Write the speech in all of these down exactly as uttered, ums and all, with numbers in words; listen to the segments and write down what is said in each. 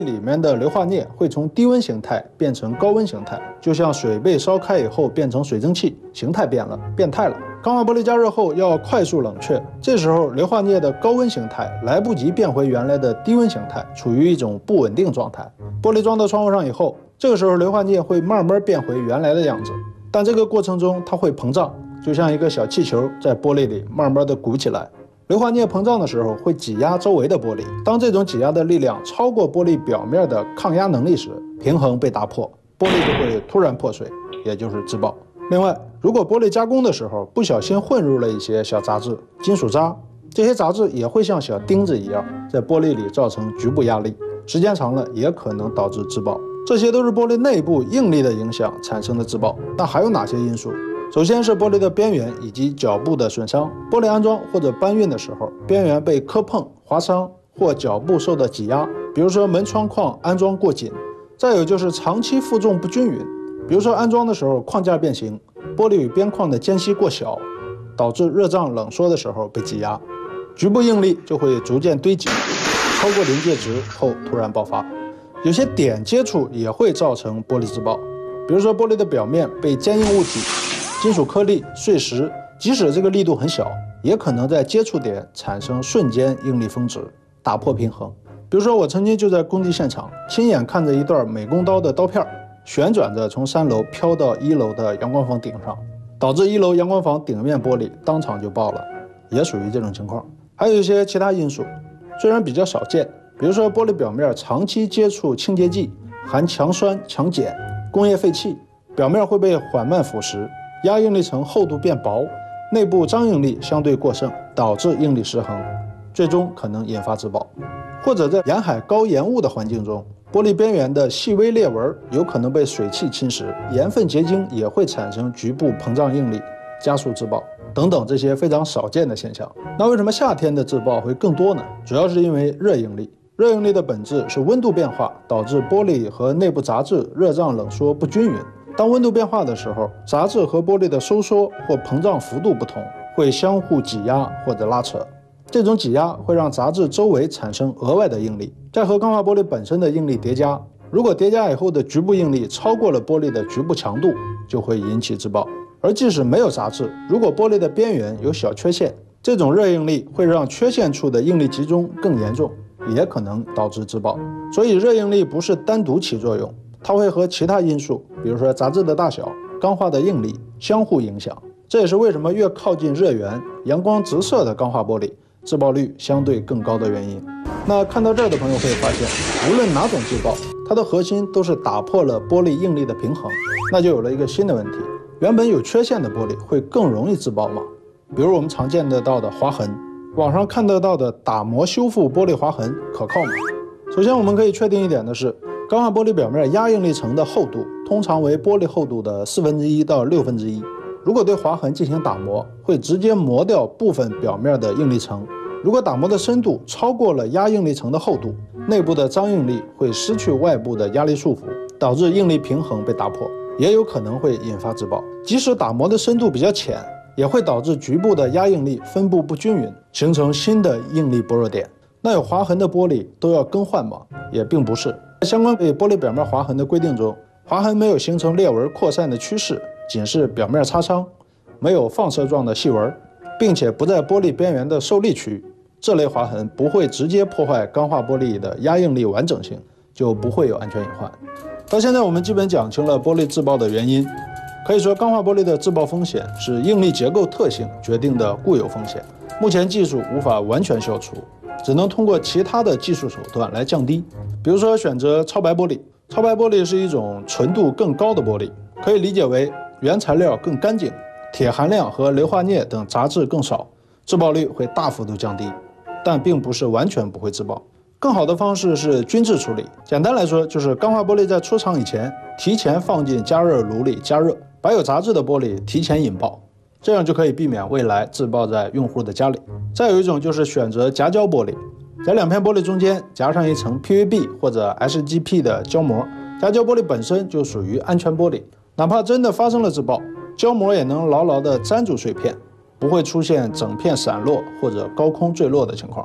里面的硫化镍会从低温形态变成高温形态，就像水被烧开以后变成水蒸气，形态变了，变态了。钢化玻璃加热后要快速冷却，这时候硫化镍的高温形态来不及变回原来的低温形态，处于一种不稳定状态。玻璃装到窗户上以后，这个时候硫化镍会慢慢变回原来的样子，但这个过程中它会膨胀，就像一个小气球在玻璃里慢慢的鼓起来。硫化镍膨胀的时候会挤压周围的玻璃，当这种挤压的力量超过玻璃表面的抗压能力时，平衡被打破，玻璃就会突然破碎，也就是自爆。另外，如果玻璃加工的时候不小心混入了一些小杂质、金属渣，这些杂质也会像小钉子一样在玻璃里造成局部压力，时间长了也可能导致自爆。这些都是玻璃内部应力的影响产生的自爆。那还有哪些因素？首先是玻璃的边缘以及角部的损伤，玻璃安装或者搬运的时候，边缘被磕碰、划伤或角部受到挤压，比如说门窗框安装过紧。再有就是长期负重不均匀，比如说安装的时候框架变形，玻璃与边框的间隙过小，导致热胀冷缩的时候被挤压，局部应力就会逐渐堆积，超过临界值后突然爆发。有些点接触也会造成玻璃自爆，比如说玻璃的表面被坚硬物体、金属颗粒、碎石，即使这个力度很小，也可能在接触点产生瞬间应力峰值，打破平衡。比如说我曾经就在工地现场亲眼看着一段美工刀的刀片旋转着从三楼飘到一楼的阳光房顶上，导致一楼阳光房顶面玻璃当场就爆了，也属于这种情况。还有一些其他因素，虽然比较少见，比如说玻璃表面长期接触清洁剂、含强酸、强碱、工业废气，表面会被缓慢腐蚀，压应力层厚度变薄，内部张应力相对过剩，导致应力失衡，最终可能引发自爆。或者在沿海高盐雾的环境中，玻璃边缘的细微裂纹有可能被水汽侵蚀，盐分结晶也会产生局部膨胀应力，加速自爆等等，这些非常少见的现象。那为什么夏天的自爆会更多呢？主要是因为热应力。热应力的本质是温度变化导致玻璃和内部杂质热胀冷缩不均匀。当温度变化的时候，杂质和玻璃的收缩或膨胀幅度不同，会相互挤压或者拉扯。这种挤压会让杂质周围产生额外的应力，再和钢化玻璃本身的应力叠加。如果叠加以后的局部应力超过了玻璃的局部强度，就会引起自爆。而即使没有杂质，如果玻璃的边缘有小缺陷，这种热应力会让缺陷处的应力集中更严重，也可能导致自爆。所以热应力不是单独起作用，它会和其他因素，比如说杂质的大小、钢化的应力相互影响。这也是为什么越靠近热源、阳光直射的钢化玻璃自爆率相对更高的原因。那看到这儿的朋友可以发现，无论哪种自爆，它的核心都是打破了玻璃应力的平衡。那就有了一个新的问题，原本有缺陷的玻璃会更容易自爆吗？比如我们常见得到的划痕，网上看得到的打磨修复玻璃划痕可靠吗？首先我们可以确定一点的是，钢化玻璃表面压应力层的厚度通常为玻璃厚度的四分之一到六分之一。如果对划痕进行打磨，会直接磨掉部分表面的应力层。如果打磨的深度超过了压应力层的厚度，内部的张应力会失去外部的压力束缚，导致应力平衡被打破，也有可能会引发自爆。即使打磨的深度比较浅，也会导致局部的压应力分布不均匀，形成新的应力薄弱点。那有划痕的玻璃都要更换吗？也并不是。在相关对玻璃表面划痕的规定中，划痕没有形成裂纹扩散的趋势，仅是表面擦伤，没有放射状的细纹，并且不在玻璃边缘的受力区，这类划痕不会直接破坏钢化玻璃的压应力完整性，就不会有安全隐患。到现在我们基本讲清了玻璃自爆的原因。可以说钢化玻璃的自爆风险是应力结构特性决定的固有风险，目前技术无法完全消除，只能通过其他的技术手段来降低。比如说选择超白玻璃，超白玻璃是一种纯度更高的玻璃，可以理解为原材料更干净，铁含量和硫化镍等杂质更少，自爆率会大幅度降低，但并不是完全不会自爆。更好的方式是均质处理，简单来说就是钢化玻璃在出厂以前提前放进加热炉里加热，把有杂质的玻璃提前引爆，这样就可以避免未来自爆在用户的家里。再有一种就是选择夹胶玻璃，在两片玻璃中间夹上一层 P V B 或者 S G P 的胶膜，夹胶玻璃本身就属于安全玻璃，哪怕真的发生了自爆，胶膜也能牢牢地粘住碎片，不会出现整片散落或者高空坠落的情况。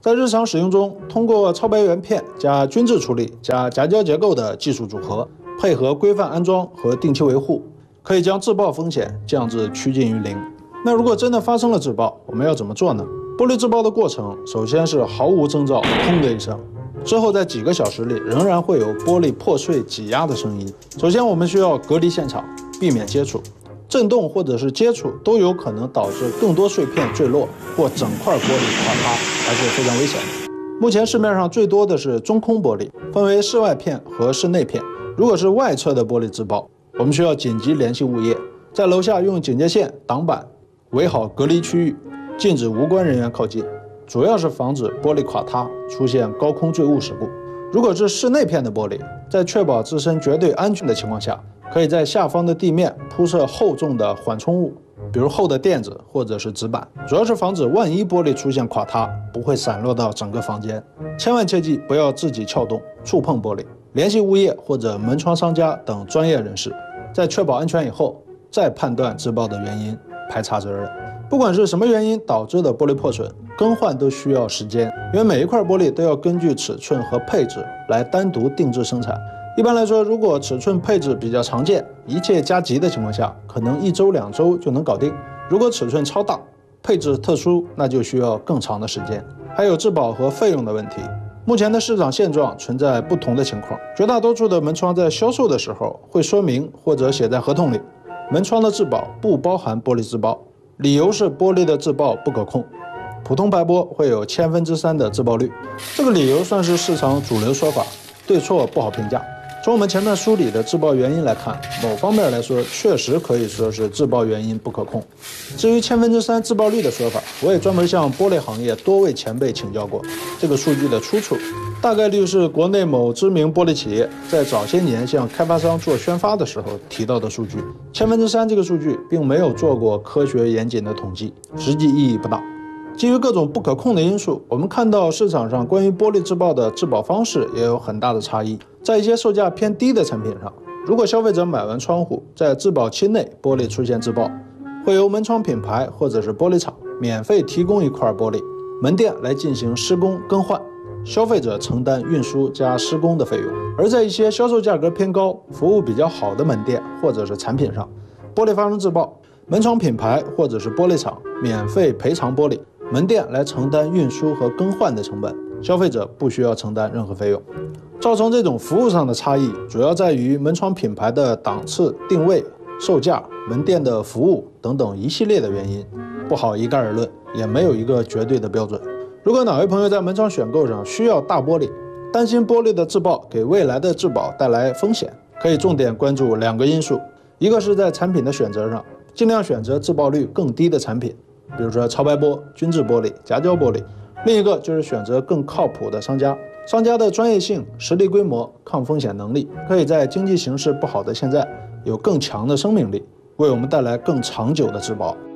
在日常使用中，通过超白原片加均质处理加夹胶结构的技术组合，配合规范安装和定期维护，可以将自爆风险降至趋近于零。那如果真的发生了自爆，我们要怎么做呢？玻璃自爆的过程，首先是毫无征兆，砰的一声，之后在几个小时里仍然会有玻璃破碎挤压的声音。首先我们需要隔离现场，避免接触，震动或者是接触都有可能导致更多碎片坠落或整块玻璃垮塌，还是非常危险的。目前市面上最多的是中空玻璃，分为室外片和室内片。如果是外侧的玻璃自爆，我们需要紧急联系物业，在楼下用警戒线挡板围好隔离区域，禁止无关人员靠近，主要是防止玻璃垮塌，出现高空坠物事故。如果是室内片的玻璃，在确保自身绝对安全的情况下，可以在下方的地面铺设厚重的缓冲物，比如厚的垫子或者是纸板，主要是防止万一玻璃出现垮塌，不会散落到整个房间。千万切记不要自己撬动、触碰玻璃，联系物业或者门窗商家等专业人士，在确保安全以后，再判断自爆的原因，排查责任。不管是什么原因导致的玻璃破损，更换都需要时间，因为每一块玻璃都要根据尺寸和配置来单独定制生产。一般来说，如果尺寸配置比较常见，一切加急的情况下，可能一周两周就能搞定。如果尺寸超大，配置特殊，那就需要更长的时间。还有质保和费用的问题。目前的市场现状存在不同的情况，绝大多数的门窗在销售的时候会说明或者写在合同里，门窗的质保不包含玻璃自爆，理由是玻璃的自爆不可控，普通白玻会有千分之三的自爆率。这个理由算是市场主流说法，对错不好评价。从我们前面梳理的自爆原因来看，某方面来说确实可以说是自爆原因不可控。至于千分之三自爆率的说法，我也专门向玻璃行业多位前辈请教过，这个数据的出处大概率是国内某知名玻璃企业在早些年向开发商做宣发的时候提到的数据。千分之三这个数据并没有做过科学严谨的统计，实际意义不大。基于各种不可控的因素，我们看到市场上关于玻璃自爆的质保方式也有很大的差异。在一些售价偏低的产品上，如果消费者买完窗户，在质保期内玻璃出现自爆，会由门窗品牌或者是玻璃厂免费提供一块玻璃，门店来进行施工更换，消费者承担运输加施工的费用。而在一些销售价格偏高、服务比较好的门店或者是产品上，玻璃发生自爆，门窗品牌或者是玻璃厂免费赔偿玻璃，门店来承担运输和更换的成本，消费者不需要承担任何费用。造成这种服务上的差异，主要在于门窗品牌的档次、定位、售价、门店的服务等等一系列的原因，不好一概而论，也没有一个绝对的标准。如果哪位朋友在门窗选购上需要大玻璃，担心玻璃的自爆给未来的质保带来风险，可以重点关注两个因素，一个是在产品的选择上，尽量选择自爆率更低的产品，比如说超白玻、均质玻璃、夹胶玻璃；另一个就是选择更靠谱的商家。商家的专业性、实力规模、抗风险能力，可以在经济形势不好的现在有更强的生命力，为我们带来更长久的质保。